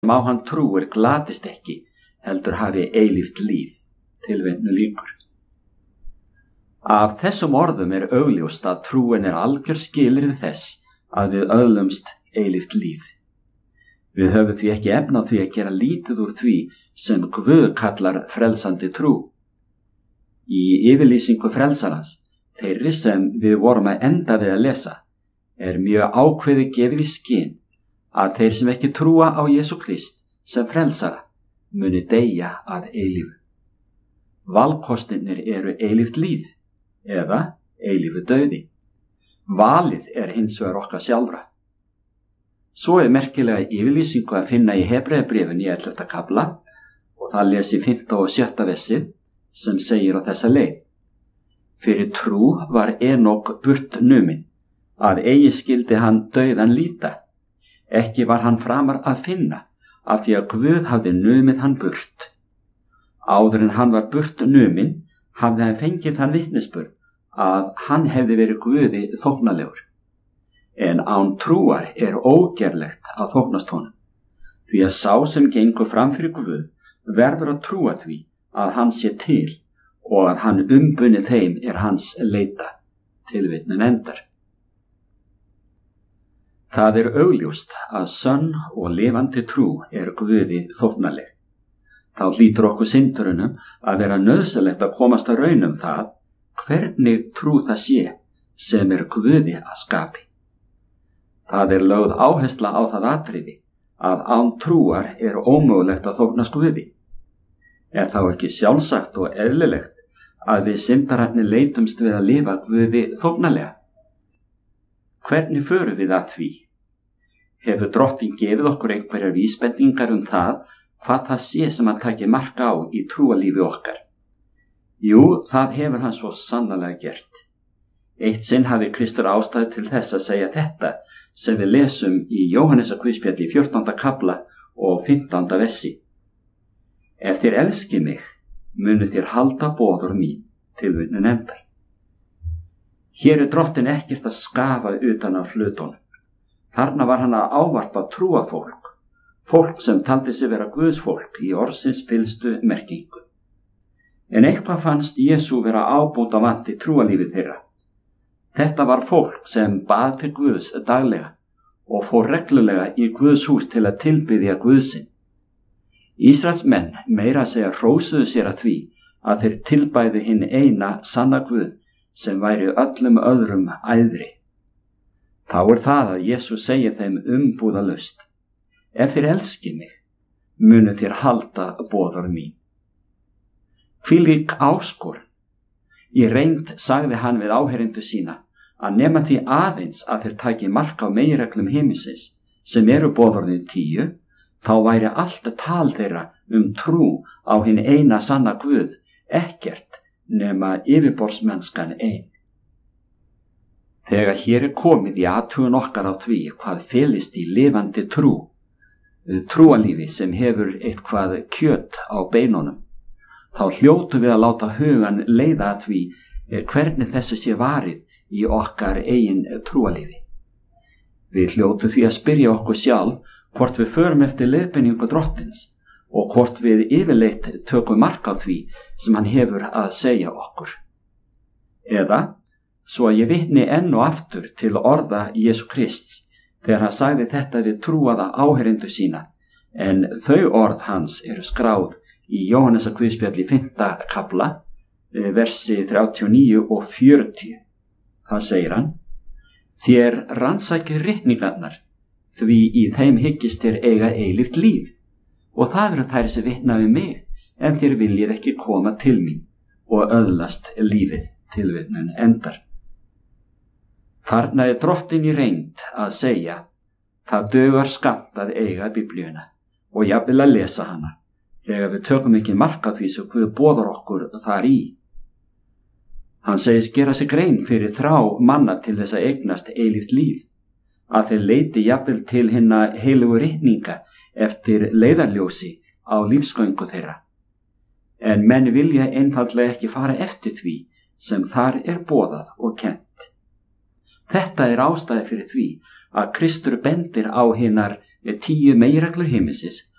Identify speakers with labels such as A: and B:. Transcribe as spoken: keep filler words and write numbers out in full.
A: á hann trúir glatist ekki, heldur hafi eilíft líf. Tilvitnun lýkur. Af þessum orðum er augljóst að trúin er algjör skilyrði þess að við öðlumst eilíft líf. Við höfum því ekki efni á því að gera lítið úr því sem Guð kallar frelsandi trú. Í yfirlýsingu frelsarans, þeirri sem við vorum að enda við að lesa, er mjög ákveðið gefið í skyn að þeir sem ekki trúa á Jesú Krist sem frelsara muni deyja að eilífu. Valkostirnir eru eilíft líf eða eilífu dauði. Valið er hins vegar okkar sjálfra. Svo er merkilega yfirlýsingu að finna í Hebreabréfinu í ellefta kafla og það lesi fimmta og sjötta versið sem segir á þessa leið. Fyrir trú var Enok burt numinn, að eigi skildi hann dauðan líta. Ekki var hann framar að finna, af því að Guð hafði numið hann burt. Áður en hann var burt numinn, hafði hann fengið þann vitnisburð að hann hefði verið Guði þóknalegur. En án trúar er ógerlegt að þóknast honum, því að sá sem gengur fram fyrir Guð verður að trúa því að hann sé til og að hann umbuni þeim er hans leita. Tilvitnun endar. Það er augljóst að sönn og lifandi trú er Guði þóknaleg. Þá hlýtur okkur syndurunum að vera nauðsynlegt að komast að raun um það hvernig trú það sé sem er Guði að skapi. Það er lögð áhersla á það atriði að án trúar er ómögulegt að þóknast Guði. Er þá ekki sjálfsagt og eðlilegt að við syndararnir leitumst við að lifa Guði þóknalega? Hvernig förum við að því? Hefur Drottinn gefið okkur einhverjar vísbendingar um það hvað það sé sem hann taki marka á í trúalífi okkar? Jú, það hefur hann svo sannarlega gert. Eitt sinn hafi Kristur ástæðu til þess að segja þetta sem við lesum í Jóhannesarguðspjalli í fjórtánda kafla og fimmtánda versi. Ef þér elski mig, munu þér halda boður mín. Tilvitnun endar. Hér er Drottinn ekkert að skafa utan af hlutunum. Þarna var hann að ávarpa trúa fólk, fólk sem taldi sig vera Guðsfólk í orðsins fyllstu merkingu. En eitthvað fannst Jesú vera ábóta vant í trúalífið þeirra. Þetta var fólk sem bað til Guðs daglega og fór reglulega í Guðs hús til að tilbiðja Guðsinn. Ísraels menn meira að segja hrósuðu sér að því að þeir tilbæðu hinn eina sanna Guð sem væri öllum öðrum æðri. Þá er það að Jesús segir þeim umbúðalaust: Ef þér elski mig, munu þér halda boður mín. Hvílík áskorun. Í reynd sagði hann við áheyrendur sína að nema því aðeins að þeir taki mark á meginreglum himinsins sem eru boðorðin tíu, þá væri allt tal þeirra um trú á hinn eina sanna Guð ekkert nema yfirborðsmennskan ein. Þegar hér er komið í athugun okkar á því hvað felist í lifandi trú, trúalífi sem hefur eitthvað kjöt á beinunum, þá hljótu við að láta hugan leiða að því hvernig þessu sé varið í okkar eigin trúalífi. Við hljótu því að spyrja okkur sjálf hvort við förum eftir leiðbeiningu Drottins og hvort við yfirleitt tökum mark á því sem hann hefur að segja okkur. Eða, svo að ég vitni enn og aftur til orða Jesú Krists þegar hann sagði þetta við trúaða áheyrendur sína, en þau orð hans eru skráð í Jóhannesarguðspjalli fimmta kafla, versi þrjátíu og níu og fjörutíu. Það segir hann: Þér rannsækið ritningarnar, því í þeim hyggist þér eiga eilíft líf, og það eru þær sem vitna við mig, en þér viljið ekki koma til mín og öðlast lífið. Tilvitnun endar. Þarna er Drottinn í reynd að segja: það dugar skammt að eiga Biblíuna og jafnvel að lesa hana, þegar við tökum ekki mark á því sem Guð boðar okkur þar í. Hann segist gera sig grein fyrir þrá manna til þess að eignast eilíft líf, að þeir leiti jafnvel til hinna heilögu ritninga eftir leiðarljósi á lífsgöngu þeirra. En menn vilja einfaldlega ekki fara eftir því sem þar er boðað og kennt. Þetta er ástæði fyrir því að Kristur bendir á hinar tíu meginreglur himinsins